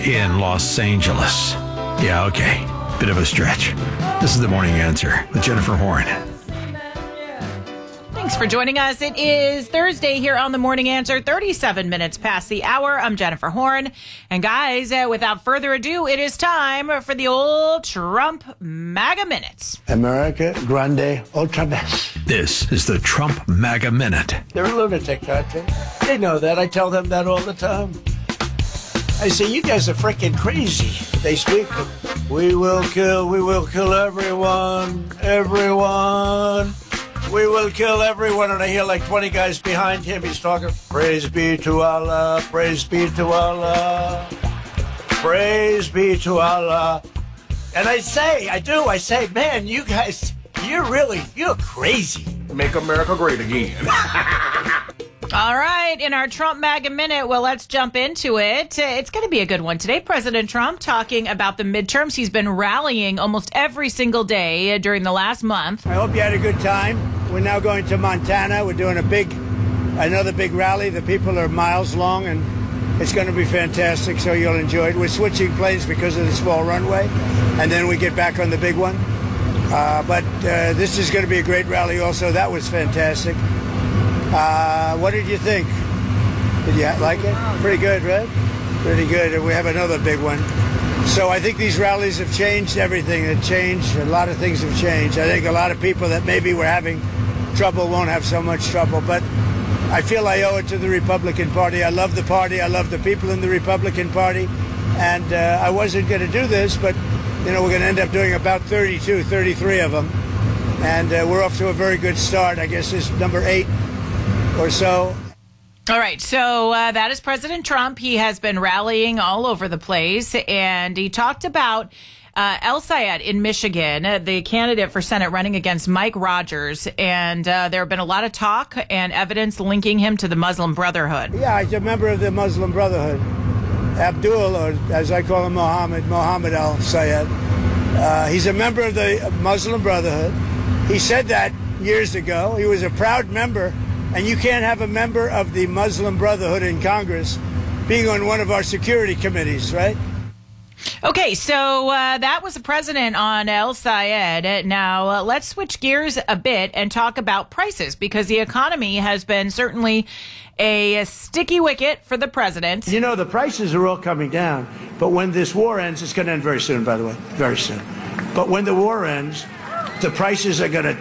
in Los Angeles. Yeah, okay. Bit of a stretch. This is The Morning Answer with Jennifer Horn. Thanks for joining us. It is Thursday here on The Morning Answer, 37 minutes past the hour. I'm Jennifer Horn. And guys, without further ado, it is time for the old Trump MAGA Minutes. America Grande Ultra Best. This is the Trump MAGA Minute. They're a lunatic, aren't they? They know that. I tell them that all the time. I say, you guys are freaking crazy. They speak, we will kill everyone. We will kill everyone. And I hear like 20 guys behind him. He's talking, praise be to Allah, praise be to Allah, praise be to Allah. And I say, man, you guys, you're crazy. Make America great again. All right, in our Trump MAGA Minute, well, let's jump into it. It's going to be a good one today. President Trump talking about the midterms. He's been rallying almost every single day during the last month. I hope you had a good time. We're now going to Montana. We're doing another big rally. The people are miles long, and it's going to be fantastic, so you'll enjoy it. We're switching planes because of the small runway, and then we get back on the big one. But this is going to be a great rally also. That was fantastic. What did you think? Did you like it? Pretty good, right? Pretty good. And we have another big one. So I think these rallies have changed everything. They've changed. A lot of things have changed. I think a lot of people that maybe were having trouble won't have so much trouble. But I feel I owe it to the Republican Party. I love the party. I love the people in the Republican Party. And I wasn't going to do this, but, we're going to end up doing about 32, 33 of them. And we're off to a very good start. I guess this is number 8 or so. All right, so that is President Trump. He has been rallying all over the place, and he talked about El Sayed in Michigan, the candidate for Senate running against Mike Rogers, and there have been a lot of talk and evidence linking him to the Muslim Brotherhood. Yeah, he's a member of the Muslim Brotherhood. Abdul, or as I call him, Mohammed El Sayed. He's a member of the Muslim Brotherhood. He said that years ago. He was a proud member. And you can't have a member of the Muslim Brotherhood in Congress being on one of our security committees, right? Okay, so that was the president on El Sayed. Now, let's switch gears a bit and talk about prices, because the economy has been certainly a sticky wicket for the president. The prices are all coming down. But when this war ends, it's going to end very soon, by the way, very soon. But when the war ends, the prices are going to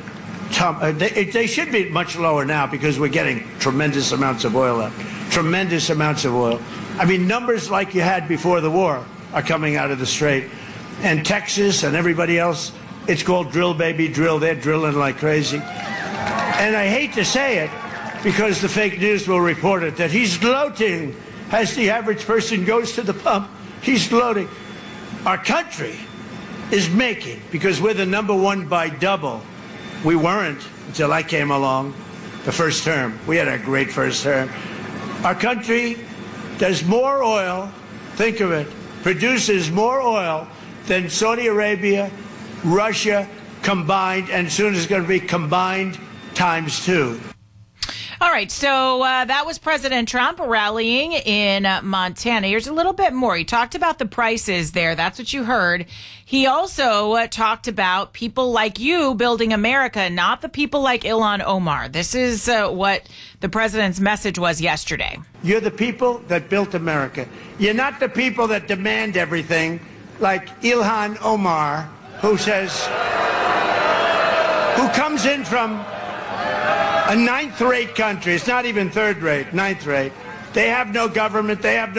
they should be much lower now because we're getting tremendous amounts of oil out. Tremendous amounts of oil. I mean, numbers like you had before the war are coming out of the Strait. And Texas and everybody else, it's called drill, baby, drill. They're drilling like crazy. And I hate to say it because the fake news will report it, that he's gloating as the average person goes to the pump. He's gloating. Our country is making, because we're the number one by double. We weren't until I came along the first term. We had a great first term. Our country does more oil, think of it, produces more oil than Saudi Arabia, Russia combined, and soon it's going to be combined times 2. All right, so that was President Trump rallying in Montana. Here's a little bit more. He talked about the prices there. That's what you heard. He also talked about people like you building America, not the people like Ilhan Omar. This is what the president's message was yesterday. You're the people that built America. You're not the people that demand everything like Ilhan Omar, who comes in from a 9th-rate country. It's not even 3rd rate, 9th rate. They have no government. They have no